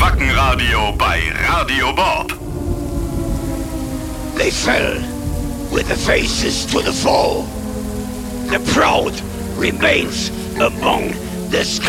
Wackenradio bei Radio Bob. They fell with the faces to the foe. The proud remains among the sky.